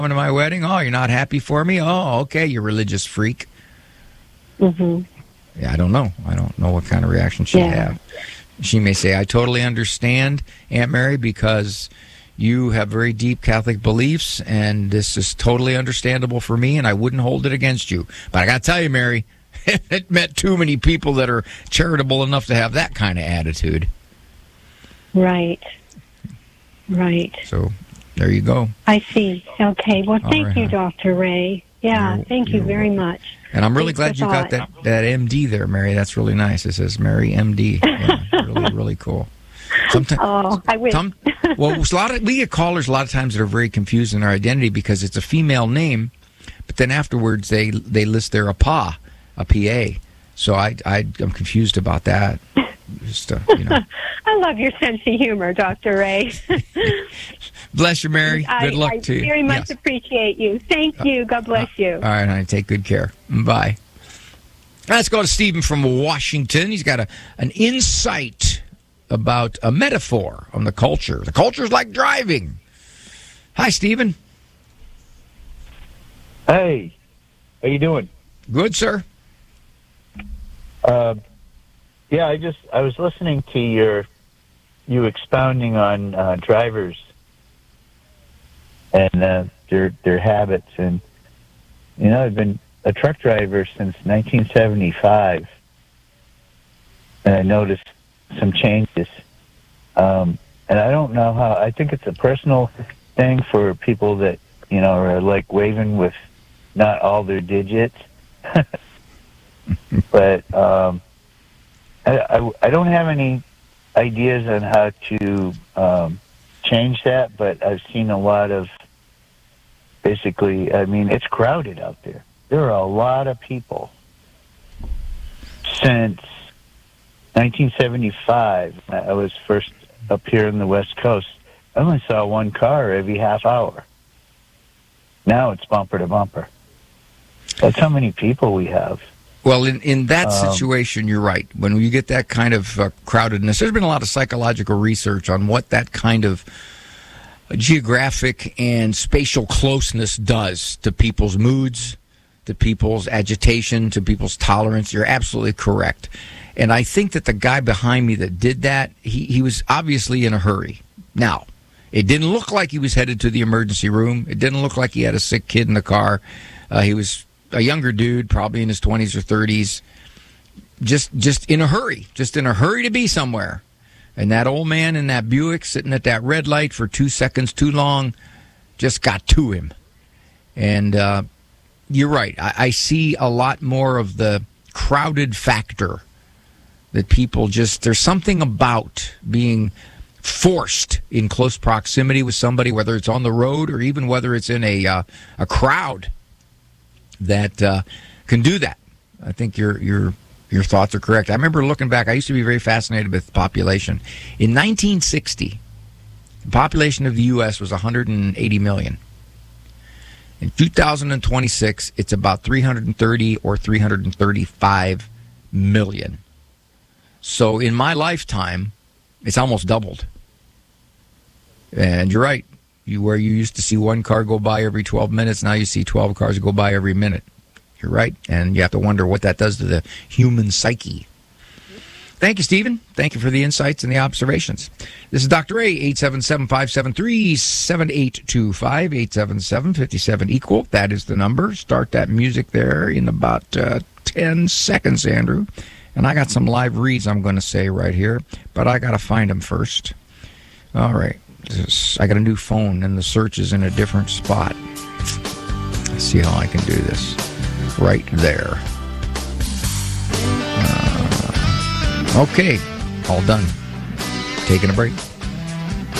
to my wedding? Oh, you're not happy for me? Oh, okay, you religious freak. Mm-hmm. Yeah, I don't know. I don't know what kind of reaction she'd have. She may say, I totally understand, Aunt Mary, because you have very deep Catholic beliefs, and this is totally understandable for me, and I wouldn't hold it against you. But I got to tell you, Mary, it met too many people that are charitable enough to have that kind of attitude. Right. So there you go. I see. Okay. Well, thank you, Dr. Ray. Yeah, thank you very much. And I'm really glad you got that MD there, Mary. That's really nice. It says Mary MD. Yeah, really, really cool. Sometimes, I wish. We get callers a lot of times that are very confused in their identity because it's a female name, but then afterwards they list their PA. So I'm confused about that. Just, I love your sense of humor, Dr. Ray. Bless you, Mary. Good luck to you. I very much appreciate you. Thank you. God bless you. All right, honey. Take good care. Bye. Let's go to Stephen from Washington. He's got an insight about a metaphor on the culture. The culture's like driving. Hi, Stephen. Hey. How you doing? Good, sir. Yeah, I was listening to you expounding on drivers and their habits, and I've been a truck driver since 1975, and I noticed some changes. And I don't know how. I think it's a personal thing for people that are like waving with not all their digits, but. I don't have any ideas on how to change that, but I've seen a lot of, basically, it's crowded out there. There are a lot of people. Since 1975, I was first up here in the West Coast, I only saw one car every half hour. Now it's bumper to bumper. That's how many people we have. Well, in that situation, you're right. When you get that kind of crowdedness, there's been a lot of psychological research on what that kind of geographic and spatial closeness does to people's moods, to people's agitation, to people's tolerance. You're absolutely correct. And I think that the guy behind me that did that, he was obviously in a hurry. Now, it didn't look like he was headed to the emergency room. It didn't look like he had a sick kid in the car. He was a younger dude, probably in his 20s or 30s, just in a hurry to be somewhere. And that old man in that Buick sitting at that red light for 2 seconds too long just got to him. And you're right. I see a lot more of the crowded factor that people there's something about being forced in close proximity with somebody, whether it's on the road or even whether it's in a crowd, that can do that. I think your thoughts are correct. I remember looking back, I used to be very fascinated with population. In 1960, the population of the U.S. was 180 million. In 2026, it's about 330 or 335 million. So in my lifetime, it's almost doubled. And you're right. Where you used to see one car go by every 12 minutes, now you see 12 cars go by every minute. You're right. And you have to wonder what that does to the human psyche. Thank you, Stephen. Thank you for the insights and the observations. This is Dr. A, 877-573-7825, 877-57-EQUAL. That is the number. Start that music there in about 10 seconds, Andrew. And I got some live reads I'm going to say right here, but I got to find them first. All right. I got a new phone, and the search is in a different spot. Let's see how I can do this. Right there. Okay. All done. Taking a break.